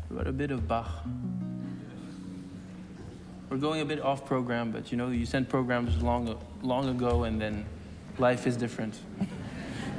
What a bit of Bach. We're going a bit off program, but you sent programs long ago, and then life is different.